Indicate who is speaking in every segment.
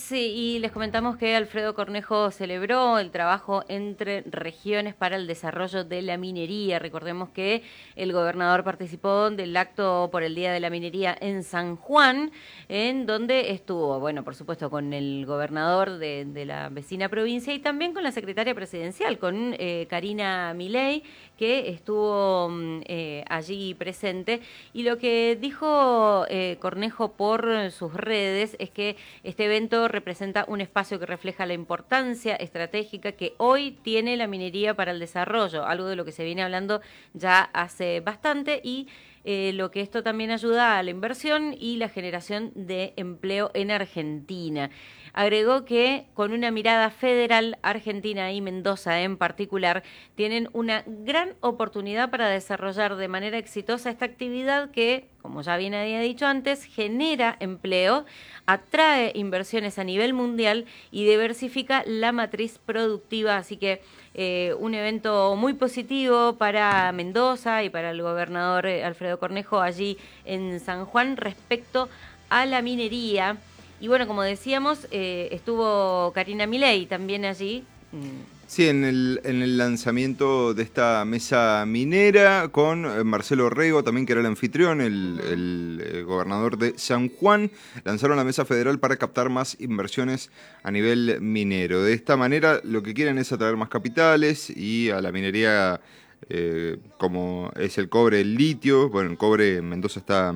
Speaker 1: Sí, y les comentamos que Alfredo Cornejo celebró el trabajo entre regiones para el desarrollo de la minería. Recordemos que el gobernador participó del acto por el Día de la Minería en San Juan, en donde estuvo, bueno, por supuesto, con el gobernador de la vecina provincia y también con la secretaria presidencial, con Karina Milei, que estuvo allí presente. Y lo que dijo Cornejo por sus redes es que este evento representa un espacio que refleja la importancia estratégica que hoy tiene la minería para el desarrollo, algo de lo que se viene hablando ya hace bastante, y lo que esto también ayuda a la inversión y la generación de empleo en Argentina. Agregó que con una mirada federal, Argentina y Mendoza en particular tienen una gran oportunidad para desarrollar de manera exitosa esta actividad que, como ya bien había dicho antes, genera empleo, atrae inversiones a nivel mundial y diversifica la matriz productiva. Así que un evento muy positivo para Mendoza y para el gobernador Alfredo Cornejo allí en San Juan respecto a la minería. Y bueno, como decíamos, estuvo Karina Milei también allí.
Speaker 2: Sí, en el lanzamiento de esta mesa minera con Marcelo Rego, también que era el anfitrión, el gobernador de San Juan, lanzaron la mesa federal para captar más inversiones a nivel minero. De esta manera lo que quieren es atraer más capitales y a la minería, como es el cobre, el litio. Bueno, el cobre en Mendoza está...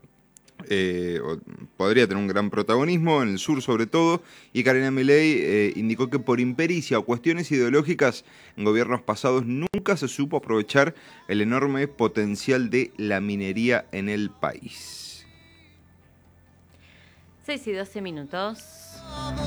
Speaker 2: podría tener un gran protagonismo, en el sur sobre todo, y Karina Milei indicó que por impericia o cuestiones ideológicas en gobiernos pasados nunca se supo aprovechar el enorme potencial de la minería en el país.
Speaker 1: 6:12.